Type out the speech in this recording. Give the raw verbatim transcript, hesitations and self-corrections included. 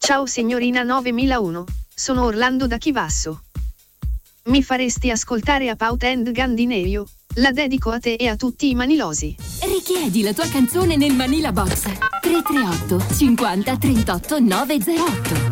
Ciao signorina novemilauno, sono Orlando da Chivasso. Mi faresti ascoltare A Pout and Gandinerio? La dedico a te e a tutti i manilosi. Richiedi la tua canzone nel Manila Box tre tre otto cinquanta trentotto novecentotto.